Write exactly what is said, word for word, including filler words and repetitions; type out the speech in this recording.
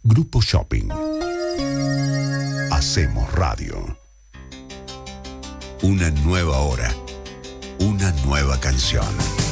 Grupo Shopping. Hacemos radio. Una nueva hora. Una nueva canción.